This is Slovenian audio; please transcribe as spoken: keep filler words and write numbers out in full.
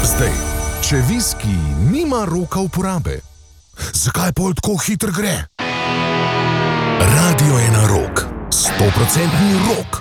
Zdaj, če viski nima roka uporabe, zakaj pol tako hitro gre? Radio je na rok, sto procentni rok.